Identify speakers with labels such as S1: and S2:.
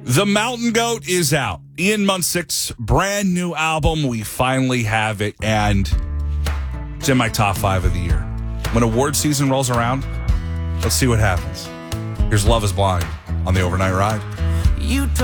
S1: The Mountain Goat is out. Ian Munsick's brand new album. We finally have it, and it's in my top 5 of the year. When award season rolls around, let's see what happens. Here's Love is Blind on the Overnight Ride.